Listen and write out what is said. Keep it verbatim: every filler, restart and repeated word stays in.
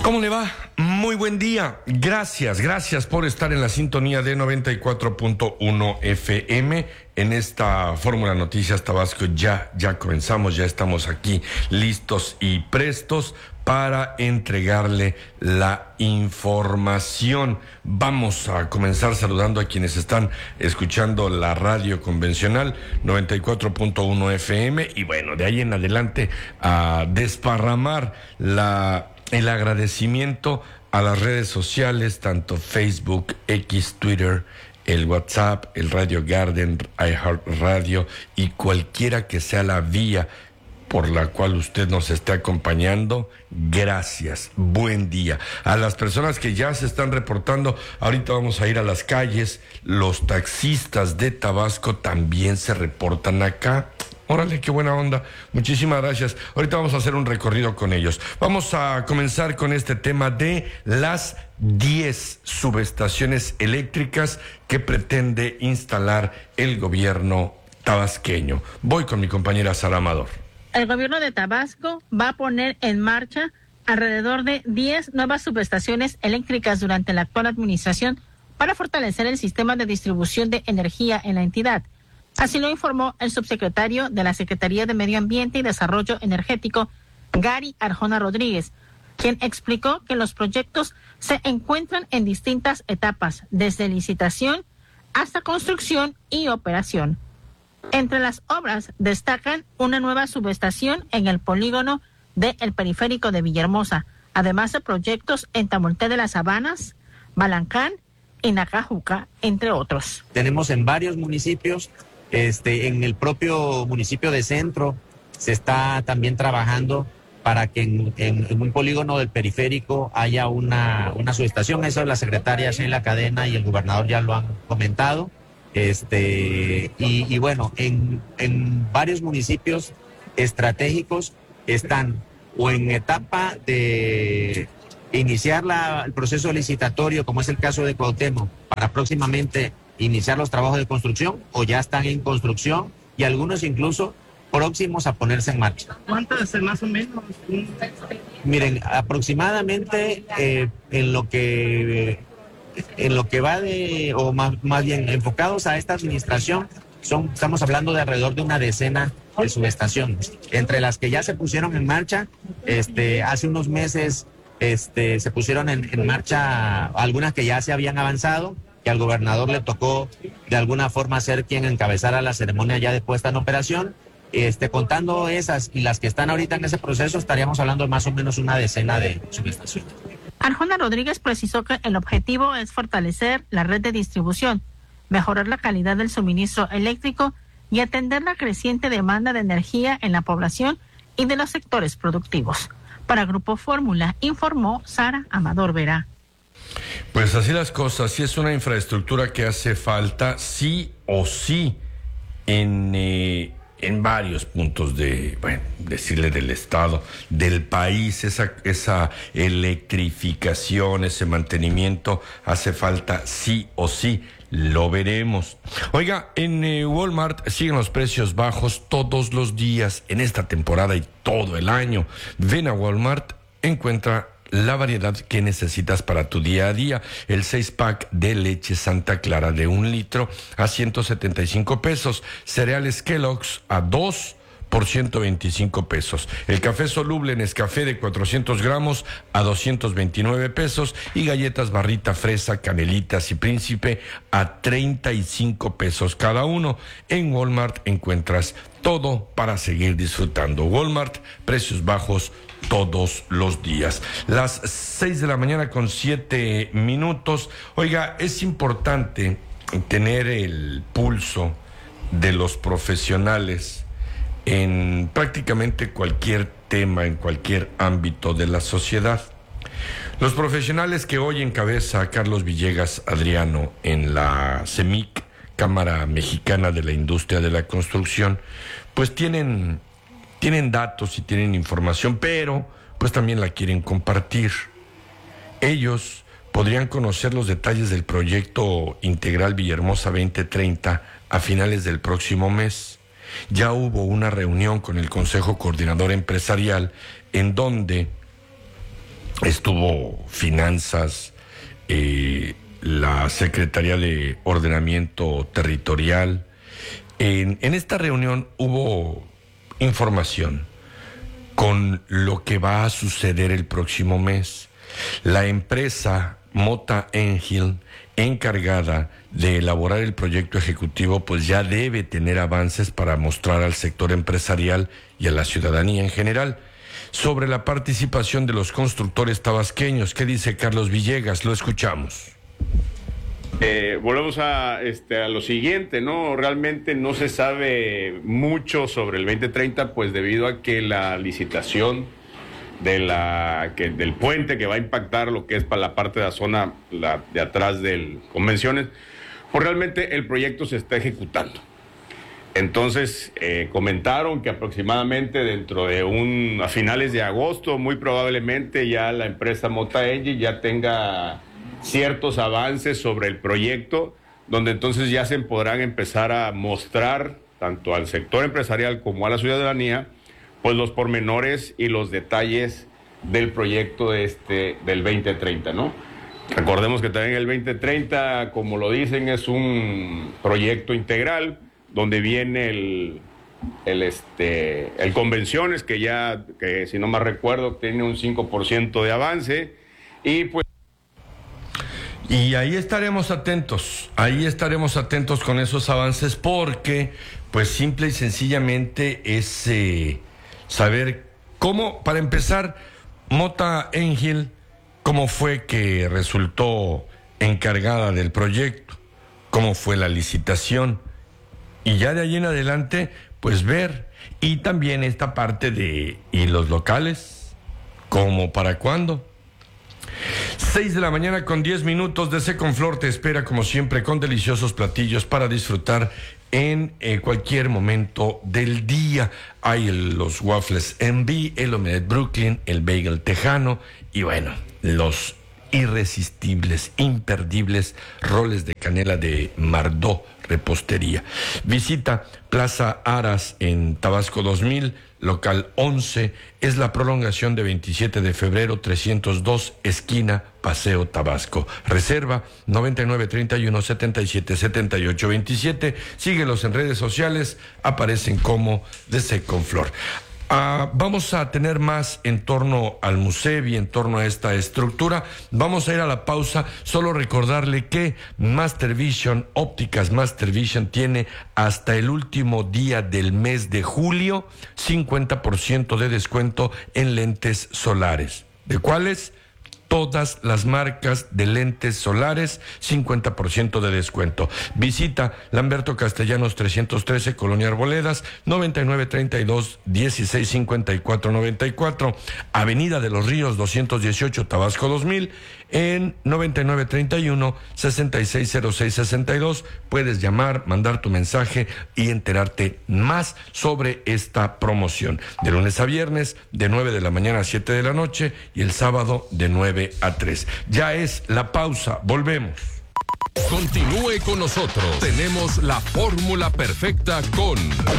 ¿Cómo le va? Muy buen día. Gracias, gracias por estar en la sintonía de noventa y cuatro punto uno F M. En esta Fórmula Noticias Tabasco ya, ya comenzamos, ya estamos aquí listos y prestos para entregarle la información. Vamos a comenzar saludando a quienes están escuchando la radio convencional noventa y cuatro punto uno F M y bueno, de ahí en adelante a desparramar la... el agradecimiento a las redes sociales, tanto Facebook, X, Twitter, el WhatsApp, el Radio Garden, iHeartRadio y cualquiera que sea la vía por la cual usted nos esté acompañando. Gracias, buen día. A las personas que ya se están reportando, ahorita vamos a ir a las calles. Los taxistas de Tabasco también se reportan acá. Órale, qué buena onda. Muchísimas gracias. Ahorita vamos a hacer un recorrido con ellos. Vamos a comenzar con este tema de las diez subestaciones eléctricas que pretende instalar el gobierno tabasqueño. Voy con mi compañera Sara Amador. El gobierno de Tabasco va a poner en marcha alrededor de diez nuevas subestaciones eléctricas durante la actual administración para fortalecer el sistema de distribución de energía en la entidad. Así lo informó el subsecretario de la Secretaría de Medio Ambiente y Desarrollo Energético, Gary Arjona Rodríguez, quien explicó que los proyectos se encuentran en distintas etapas, desde licitación hasta construcción y operación. Entre las obras destacan una nueva subestación en el polígono del Periférico de Villahermosa, además de proyectos en Tamulté de las Sabanas, Balancán y Nacajuca, entre otros. Tenemos en varios municipios. Este, en el propio municipio de Centro se está también trabajando para que en, en, en un polígono del periférico haya una, una subestación. Eso la secretaria Sheila Cadena y el gobernador ya lo han comentado. Este, y, y bueno, en, en varios municipios estratégicos están o en etapa de iniciar la, el proceso licitatorio, como es el caso de Cuauhtémoc, para próximamente iniciar los trabajos de construcción, o ya están en construcción y algunos incluso próximos a ponerse en marcha. ¿Cuántas más o menos? Miren, aproximadamente eh, en lo que en lo que va de, o más, más bien enfocados a esta administración, son, estamos hablando de alrededor de una decena de subestaciones, entre las que ya se pusieron en marcha. Este, hace unos meses este, se pusieron en, en marcha algunas que ya se habían avanzado, que al gobernador le tocó de alguna forma ser quien encabezara la ceremonia ya de puesta en operación. Este, contando esas y las que están ahorita en ese proceso, estaríamos hablando de más o menos una decena de subestaciones. Arjona Rodríguez precisó que el objetivo es fortalecer la red de distribución, mejorar la calidad del suministro eléctrico y atender la creciente demanda de energía en la población y de los sectores productivos. Para Grupo Fórmula, informó Sara Amador Vera. Pues así las cosas, sí es una infraestructura que hace falta, sí o sí, en, eh, en varios puntos de, bueno, decirle del estado, del país, esa, esa electrificación, ese mantenimiento hace falta sí o sí, lo veremos. Oiga, en eh, Walmart siguen los precios bajos todos los días en esta temporada y todo el año. Ven a Walmart, encuentra la variedad que necesitas para tu día a día. El seis pack de leche Santa Clara de un litro a ciento setenta y cinco pesos. Cereales Kellogg's a dos por ciento veinticinco pesos. El café soluble Nescafé de cuatrocientos gramos a doscientos veintinueve pesos. Y galletas Barrita Fresa, Canelitas y Príncipe a treinta y cinco pesos cada uno. En Walmart encuentras todo para seguir disfrutando. Walmart, precios bajos todos los días. Las seis de la mañana con siete minutos. Oiga, es importante tener el pulso de los profesionales en prácticamente cualquier tema, en cualquier ámbito de la sociedad. Los profesionales que hoy encabeza Carlos Villegas Adriano en la CEMIC, Cámara Mexicana de la Industria de la Construcción, pues tienen... Tienen datos y tienen información, pero pues también la quieren compartir. Ellos podrían conocer los detalles del proyecto integral Villahermosa veinte treinta a finales del próximo mes. Ya hubo una reunión con el Consejo Coordinador Empresarial en donde estuvo Finanzas, eh, la Secretaría de Ordenamiento Territorial. En, en esta reunión hubo información con lo que va a suceder el próximo mes. La empresa Mota Engil, encargada de elaborar el proyecto ejecutivo, pues ya debe tener avances para mostrar al sector empresarial y a la ciudadanía en general sobre la participación de los constructores tabasqueños. ¿Qué dice Carlos Villegas? Lo escuchamos. Eh, volvemos a, este, a lo siguiente, ¿no? Realmente no se sabe mucho sobre el veinte treinta, pues debido a que la licitación de la, que, del puente que va a impactar lo que es para la parte de la zona la, de atrás del Convenciones, pues realmente el proyecto se está ejecutando. Entonces, eh, comentaron que aproximadamente dentro de un, a finales de agosto, muy probablemente ya la empresa Mota Engil ya tenga ciertos avances sobre el proyecto, donde entonces ya se podrán empezar a mostrar tanto al sector empresarial como a la ciudadanía, pues los pormenores y los detalles del proyecto este del veinte treinta, ¿no? Recordemos que también el veinte treinta, como lo dicen, es un proyecto integral donde viene el, el, este, el Convenciones, que ya, que si no mal recuerdo, tiene un cinco por ciento de avance, y pues... Y ahí estaremos atentos, ahí estaremos atentos con esos avances, porque, pues, simple y sencillamente es eh, saber cómo, para empezar, Mota Engil, cómo fue que resultó encargada del proyecto, cómo fue la licitación, y ya de allí en adelante, pues ver, y también esta parte de, ¿y los locales? ¿Cómo, para cuándo? Seis de la mañana con diez minutos. de Seconflor te espera como siempre con deliciosos platillos para disfrutar en eh, cualquier momento del día. Hay el, los waffles M B, el omelette Brooklyn, el bagel tejano y bueno, los irresistibles, imperdibles roles de canela de Mardó Repostería. Visita Plaza Aras en Tabasco dos mil, local once, es la prolongación de veintisiete de febrero trescientos dos, esquina Paseo Tabasco. Reserva noventa y nueve treinta y uno setenta y siete setenta y ocho veintisiete. Síguelos en redes sociales, aparecen como de Seconflor. Uh, vamos a tener más en torno al museo y en torno a esta estructura. Vamos a ir a la pausa. Solo recordarle que Master Vision, Ópticas Master Vision, tiene hasta el último día del mes de julio cincuenta por ciento de descuento en lentes solares. ¿De cuáles? Todas las marcas de lentes solares, cincuenta por ciento de descuento. Visita Lamberto Castellanos trescientos trece, Colonia Arboledas, noventa y nueve treinta y dos, dieciséis cincuenta y cuatro noventa y cuatro, Avenida de los Ríos doscientos dieciocho, Tabasco dos mil, en noventa y nueve treinta y uno, sesenta y seis cero seis sesenta y dos. Puedes llamar, mandar tu mensaje y enterarte más sobre esta promoción. De lunes a viernes, de nueve de la mañana a siete de la noche, y el sábado de nueve a tres. Ya es la pausa, volvemos. Continúe con nosotros. Tenemos la fórmula perfecta con